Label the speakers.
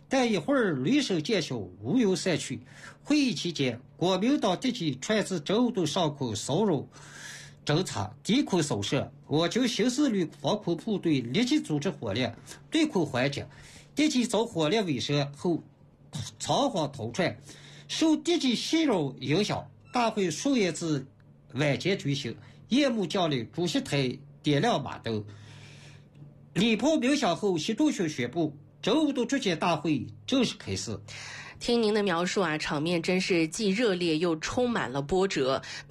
Speaker 1: 但一会儿雷声渐小，乌云散去。会议期间，国民党敌机船自周都上空骚扰侦察，低空扫射，我军新四旅防空部队立即组织火力对空还击，敌机遭火力围射后仓皇逃窜。受敌机袭扰影响，大会顺延至晚间举行。夜幕降临，主席台点亮马灯，礼炮鸣响后，习仲勋宣布政务组织建大会正式开始。
Speaker 2: 听您的描述啊，场面真是既热烈又充满了波折。